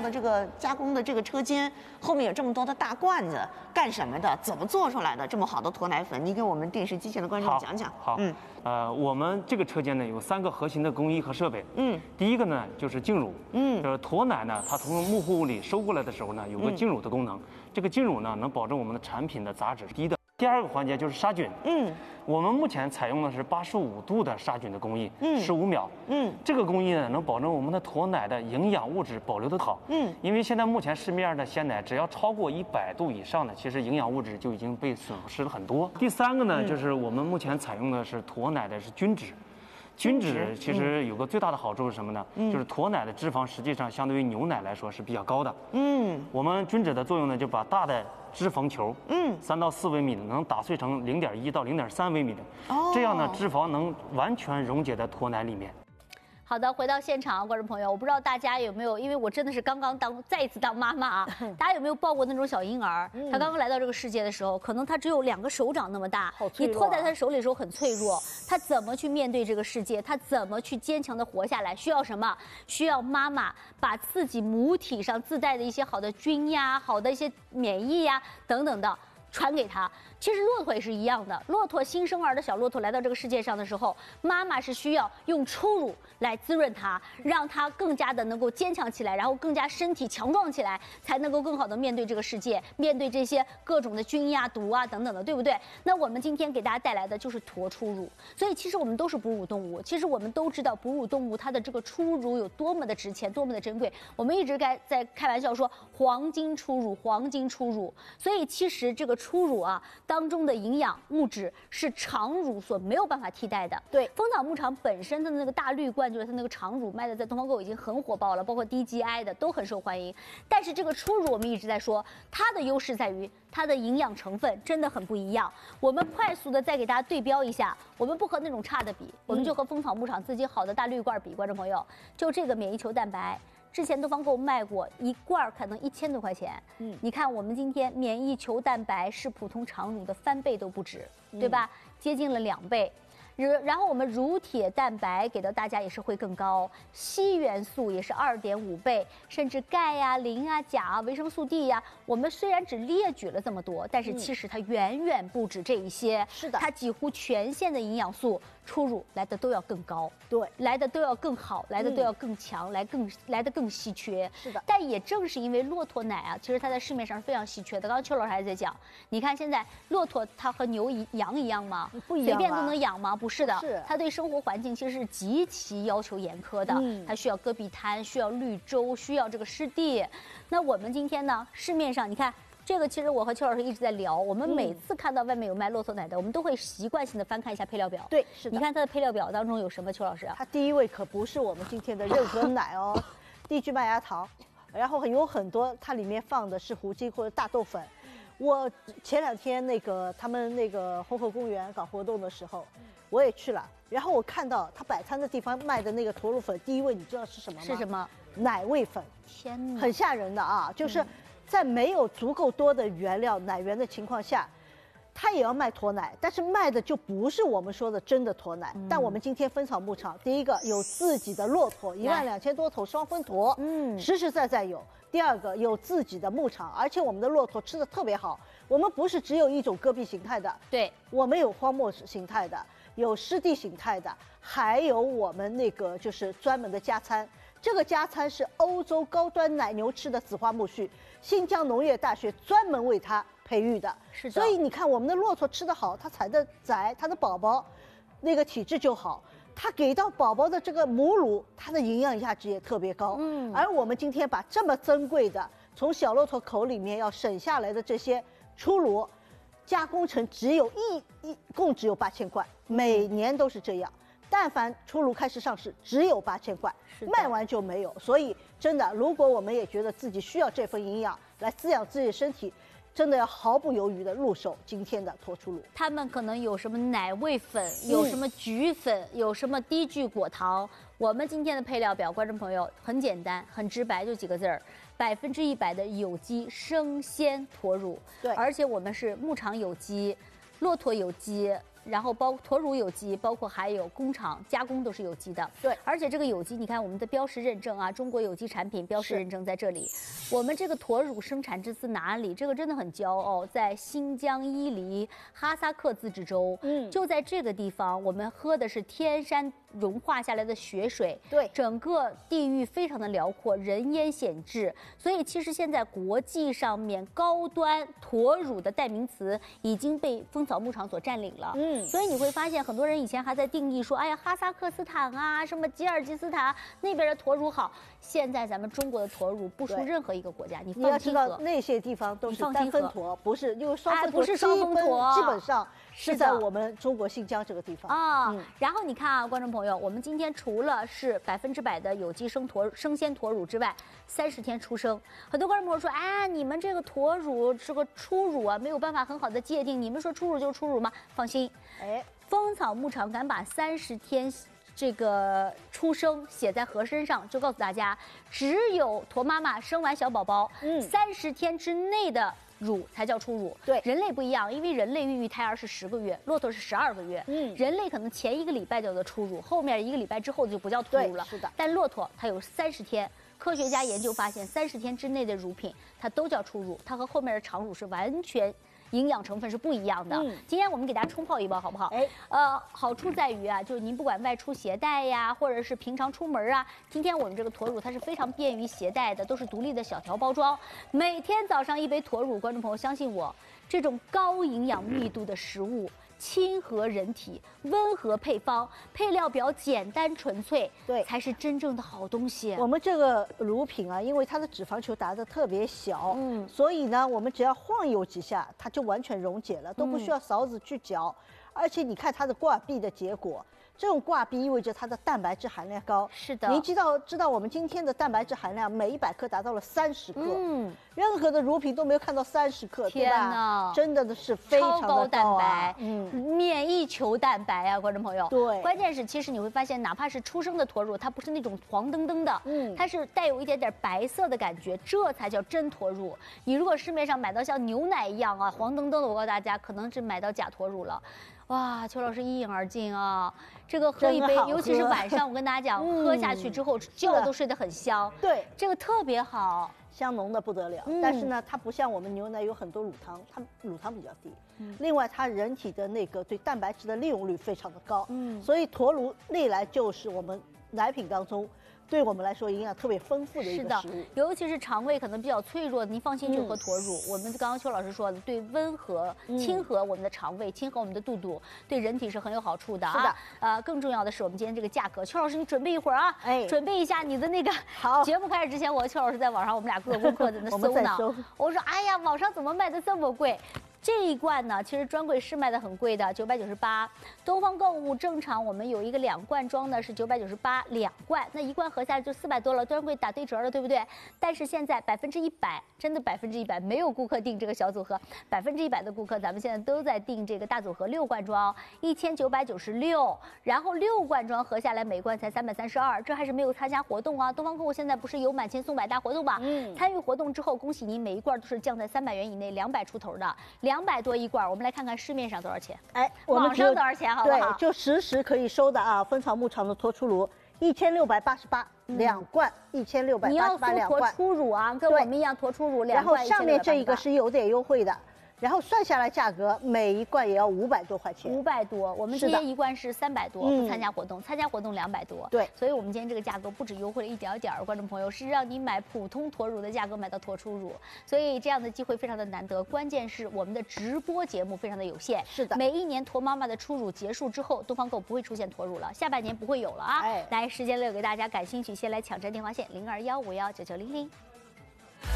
的这个加工的这个车间后面有这么多的大罐子，干什么的？怎么做出来的这么好的脱奶粉？你给我们电视机前的观众讲讲。 好，我们这个车间呢有3个核心的工艺和设备。第一个呢就是净乳。就是脱奶呢，它从牧户里收过来的时候呢，有个净乳的功能。这个净乳呢，能保证我们的产品的杂质是低的。第2个环节就是杀菌。我们目前采用的是85度的杀菌的工艺，15秒。这个工艺呢，能保证我们的脱奶的营养物质保留得好。因为现在目前市面上的鲜奶，只要超过100度以上的，其实营养物质就已经被损失了很多。第3个呢，就是我们目前采用的是脱奶的是均脂。均脂其实有个最大的好处是什么呢？就是脱奶的脂肪实际上相对于牛奶来说是比较高的。我们均脂的作用呢，就把大的脂肪球，3到4微米的能打碎成0.1到0.3微米的，这样呢，脂肪能完全溶解在脱奶里面。 好的，回到现场，观众朋友，我不知道大家有没有，因为我真的是刚刚再一次当妈妈啊，大家有没有抱过那种小婴儿？他刚刚来到这个世界的时候，可能他只有2个手掌那么大，你托在他手里的时候很脆弱，他怎么去面对这个世界？他怎么去坚强的活下来？需要什么？需要妈妈把自己母体上自带的一些好的菌呀、好的一些免疫呀等等的传给他。其实骆驼也是一样的，骆驼新生儿的小骆驼来到这个世界上的时候，妈妈是需要用初乳来滋润它，让它更加的能够坚强起来，然后更加身体强壮起来，才能够更好的面对这个世界，面对这些各种的菌呀、毒啊等等的，对不对？那我们今天给大家带来的就是驼初乳。所以其实我们都是哺乳动物，其实我们都知道哺乳动物它的这个初乳有多么的值钱，多么的珍贵。我们一直在开玩笑说黄金初乳，黄金初乳。所以其实这个初乳啊当中的营养物质是常乳所没有办法替代的。 对， 蜂草牧场本身的那个大绿罐，就是它那个常乳卖的在东方购已经很火爆了，包括 DGI 的都很受欢迎。但是这个初乳我们一直在说，它的优势在于它的营养成分真的很不一样。我们快速的再给大家对标一下，我们不和那种差的比，我们就和蜂草牧场自己好的大绿罐比。观众朋友，就这个免疫球蛋白。之前东方购卖过1罐可能1000多块钱，你看我们今天免疫球蛋白是普通常乳的3倍都不止，对吧？接近了2倍。然后我们乳铁蛋白给到大家也是会更高，硒元素也是2.5倍，甚至钙呀、磷啊、钾啊、维生素 D 呀，我们虽然只列举了这么多，但是其实它远远不止这一些。 是的， 它几乎全线的营养素初乳来的都要更高， 对， 来的都要更好，来的都要更强，来的更稀缺。 是的， 但也正是因为骆驼奶啊，其实它在市面上是非常稀缺的。刚刚邱老师还在讲，你看现在骆驼它和牛羊一样吗？ 不一样， 随便都能养吗？不是的， 是它对生活环境其实是极其要求严苛的，它需要戈壁滩，需要绿洲，需要这个湿地。那我们今天呢，市面上你看。这个其实我和邱老师一直在聊，我们每次看到外面有卖骆驼奶的，我们都会习惯性的翻看一下配料表。 对，是的。 你看它的配料表当中有什么，邱老师啊？ 它第一位可不是我们今天的任何奶哦，低聚麦芽糖，然后有很多它里面放的是糊精或者大豆粉。我前2天他们红河公园搞活动的时候，我也去了，然后我看到他摆摊的地方卖的那个驼乳粉，第一位你知道是什么吗？ 是什么？ 奶味粉。 天哪， 很吓人的啊！就是在没有足够多的原料奶源的情况下，它也要卖驼奶，但是卖的就不是我们说的真的驼奶。但我们今天蜂草牧场，第一个有自己的骆驼，12000多头双分驼，实实在在有。第二个有自己的牧场，而且我们的骆驼吃的特别好。我们不是只有一种戈壁形态的， 对， 我们有荒漠形态的，有湿地形态的，还有我们就是专门的加餐。这个加餐是欧洲高端奶牛吃的紫花苜蓿，新疆农业大学专门为它培育的。 是的， 所以你看我们的骆驼吃得好，它产的崽，它的宝宝体质就好。它给到宝宝的这个母乳，它的营养价值也特别高。而我们今天把这么珍贵的从小骆驼口里面要省下来的这些初乳，加工成共只有8000罐，每年都是这样。但凡初乳开始上市，只有8000罐，卖完就没有。所以真的，如果我们也觉得自己需要这份营养来滋养自己的身体，真的要毫不犹豫的入手今天的驼初乳。 他们可能有什么奶味粉，有什么菊粉，有什么低聚果糖。我们今天的配料表，观众朋友很简单，很直白，就几个字儿：100%的有机生鲜驼乳。 对， 而且我们是牧场有机。骆驼有机， 然后驼乳有机，包括还有工厂加工都是有机的。 对， 而且这个有机，你看我们的标识认证啊，中国有机产品标识认证在这里。我们这个驼乳生产之自哪里？这个真的很骄傲，在新疆伊犁哈萨克自治州。就在这个地方，我们喝的是天山融化下来的雪水。 对， 整个地域非常的辽阔，人烟显至。所以其实现在国际上面高端驼乳的代名词已经被蜂草牧场所占领了。所以你会发现很多人以前还在定义说，哎呀，哈萨克斯坦啊，什么吉尔吉斯坦那边的驼乳好。现在咱们中国的驼乳不输任何一个国家，你要知道那些地方都是单分驼，不是因为双分驼， 不是双峰驼， 基本上是在我们中国新疆这个地方啊。然后你看啊，观众朋友，我们今天除了是100%的有机生鲜驼乳之外，30天出生。很多观众朋友说，哎，你们这个驼乳这个初乳啊，没有办法很好的界定，你们说初乳就是初乳吗？放心，蜂草牧场敢把30天。这个出生写在盒身上，就告诉大家，只有驼妈妈生完小宝宝，30天之内的乳才叫初乳。 对， 人类不一样，因为人类孕育胎儿是10个月，骆驼是12个月。人类可能前1个礼拜叫做初乳，后面1个礼拜之后就不叫初乳了。 是的。 但骆驼它有30天，科学家研究发现，30天之内的乳品它都叫初乳，它和后面的常乳是完全。营养成分是不一样的。今天我们给大家冲泡一包，好不好？好处在于啊，就是您不管外出携带呀，或者是平常出门啊，今天我们这个驼乳它是非常便于携带的，都是独立的小条包装。每天早上1杯驼乳，观众朋友相信我，这种高营养密度的食物。亲和人体，温和配方，配料表简单纯粹， 对， 才是真正的好东西。 我们这个乳品啊，因为它的脂肪球打得特别小，所以呢，我们只要晃悠几下，它就完全溶解了，都不需要勺子去搅。而且你看它的挂壁的结果。这种挂壁意味着它的蛋白质含量高。 是的， 您知道我们今天的蛋白质含量每100克达到了30克，任何的乳品都没有看到30克，对吧？真的是非常的高啊， 超高蛋白，免疫球蛋白啊，观众朋友。 对， 关键是其实你会发现，哪怕是出生的驼乳，它不是那种黄澄澄的，它是带有一点点白色的感觉，这才叫真驼乳。你如果市面上买到像牛奶一样啊黄澄澄的，我告诉大家，可能是买到假驼乳了。哇，邱老师一饮而尽啊！这个喝一杯，尤其是晚上，我跟大家讲，喝下去之后觉都睡得很香。 对， 这个特别好， 香浓的不得了。但是呢，它不像我们牛奶有很多乳糖，它乳糖比较低。另外，它人体的那个对蛋白质的利用率非常的高。所以驼乳历来就是我们奶品当中。对我们来说营养特别丰富的一个食物， 尤其是肠胃可能比较脆弱的，您放心去喝驼乳。我们刚刚邱老师说的，对温和、亲和我们的肠胃，亲和我们的肚肚，对人体是很有好处的啊。 是的，更重要的是我们今天这个价格，邱老师你准备一会儿啊，准备一下你的那个。 好， 节目开始之前，我和邱老师在网上我们俩做功课在那搜呢。我说哎呀，网上怎么卖的这么贵？这一罐呢，其实专柜是卖的很贵的，998。东方购物正常我们有一个2罐装的是998，2罐，那1罐合下来就400多了，专柜打对折了，对不对？但是现在100%，真的100%，没有顾客订这个小组合，100%的顾客，咱们现在都在订这个大组合6罐装，1996，然后6罐装合下来每罐才332，这还是没有参加活动啊。东方购物现在不是有满千送100大活动吗？参与活动之后，恭喜您，每一罐都是降在300元以内，200出头的。200多1罐，我们来看看市面上多少钱？网上多少钱？好不好？ 对，就实时可以收的啊！蜂草牧场的驼出乳，1688，2罐，1688，2罐。 你要搜驼出乳啊，跟我们一样驼出乳2罐。 然后上面这一个是有点优惠的。然后算下来价格，每一罐也要500多块钱 ，500多。我们今天1罐是300多，不参加活动，参加活动200多。 对， 所以我们今天这个价格不止优惠了一点点，观众朋友是让你买普通驼乳的价格买到驼出乳，所以这样的机会非常的难得。关键是我们的直播节目非常的有限， 是的。 每一年驼妈妈的出乳结束之后，东方购不会出现驼乳了，下半年不会有了啊。来，时间留给大家，感兴趣先来抢占电话线0215199900。